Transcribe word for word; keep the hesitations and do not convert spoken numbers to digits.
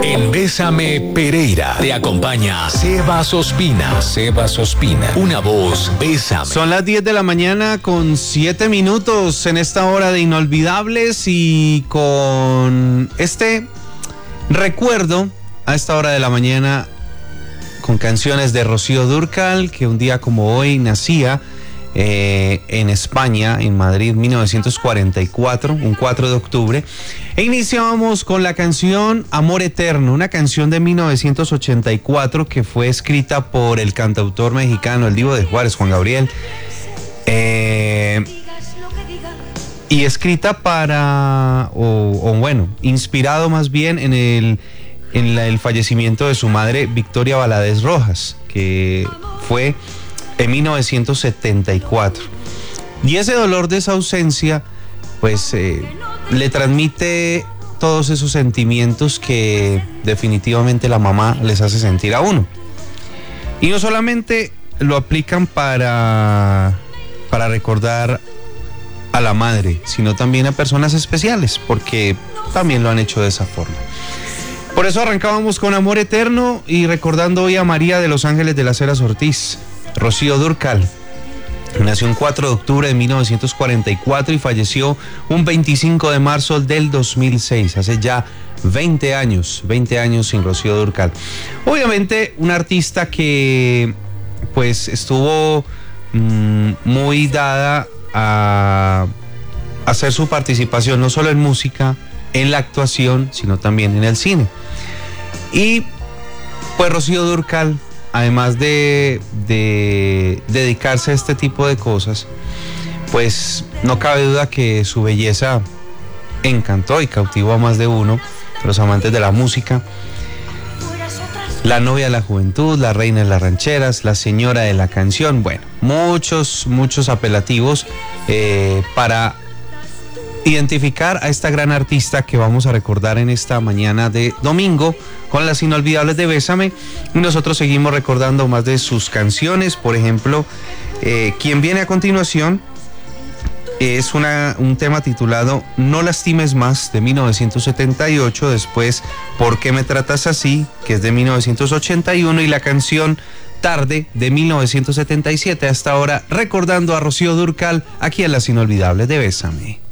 En Bésame Pereira te acompaña Sebas Ospina. Sebas Ospina, una voz, Bésame. Son las diez de la mañana con siete minutos en esta hora de Inolvidables y con este recuerdo a esta hora de la mañana con canciones de Rocío Dúrcal, que un día como hoy nacía eh, en España, en Madrid, mil novecientos cuarenta y cuatro, un cuatro de octubre. E iniciábamos con la canción Amor Eterno, una canción de mil novecientos ochenta y cuatro que fue escrita por el cantautor mexicano, el Divo de Juárez, Juan Gabriel, eh, y escrita para, o, o bueno, inspirado más bien en el, en la, el fallecimiento de su madre, Victoria Valadez Rojas, que fue en mil novecientos setenta y cuatro. Y ese dolor de esa ausencia, pues eh, le transmite todos esos sentimientos que definitivamente la mamá les hace sentir a uno. Y no solamente lo aplican para, para recordar a la madre, sino también a personas especiales, porque también lo han hecho de esa forma. Por eso arrancábamos con Amor Eterno y recordando hoy a María de los Ángeles de las Heras Ortiz. Rocío Dúrcal nació un cuatro de octubre de mil novecientos cuarenta y cuatro y falleció un veinticinco de marzo del dos mil seis, hace ya veinte años, veinte años sin Rocío Dúrcal. Obviamente una artista que pues estuvo mmm, muy dada a hacer su participación no solo en música, en la actuación, sino también en el cine. Y pues Rocío Dúrcal, además de, de dedicarse a este tipo de cosas, pues no cabe duda que su belleza encantó y cautivó a más de uno, los amantes de la música. La novia de la juventud, la reina de las rancheras, la señora de la canción, bueno, muchos, muchos apelativos eh, para identificar a esta gran artista que vamos a recordar en esta mañana de domingo con las inolvidables de Bésame. Y nosotros seguimos recordando más de sus canciones. Por ejemplo, eh, quien viene a continuación es una, un tema titulado No lastimes más, de mil novecientos setenta y ocho. Después ¿Por qué me tratas así?, que es de mil novecientos ochenta y uno, y la canción Tarde, de mil novecientos setenta y siete. Hasta ahora recordando a Rocío Dúrcal aquí en las inolvidables de Bésame.